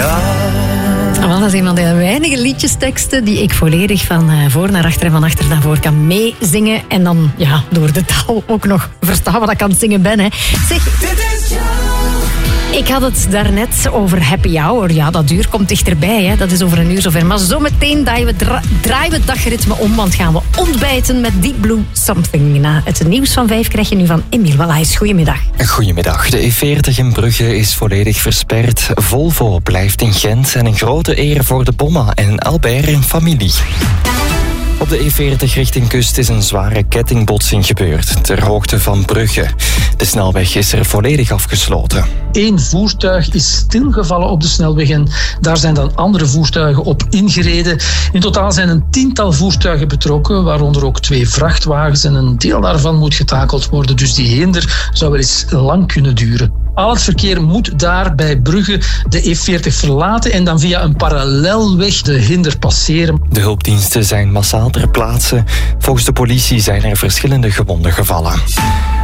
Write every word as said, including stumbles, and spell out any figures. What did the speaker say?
jou. Wel, dat is een van de weinige liedjesteksten die ik volledig van uh, voor naar achter en van achter naar voor kan meezingen. En dan ja, door de taal ook nog verstaan wat ik aan het zingen ben. Hè. Zeg, ik had het daarnet over happy hour. Ja, dat uur komt dichterbij. Hè. Dat is over een uur zover. Maar zometeen draaien we, dra- draaien we het dagritme om, want gaan we ontbijten met Deep Blue Something. Na het nieuws van vijf krijg je nu van Emiel Wallaes. Goedemiddag. Goedemiddag. De E veertig in Brugge is volledig versperd. Volvo blijft in Gent en een grote eer voor de Bomma en Albert en familie. Op de E veertig richting kust is een zware kettingbotsing gebeurd, ter hoogte van Brugge. De snelweg is er volledig afgesloten. Eén voertuig is stilgevallen op de snelweg en daar zijn dan andere voertuigen op ingereden. In totaal zijn een tiental voertuigen betrokken, waaronder ook twee vrachtwagens en een deel daarvan moet getakeld worden. Dus die hinder zou wel eens lang kunnen duren. Al het verkeer moet daar bij Brugge de E veertig verlaten en dan via een parallelweg de hinder passeren. De hulpdiensten zijn massaal ter plaatse. Volgens de politie zijn er verschillende gewonden gevallen.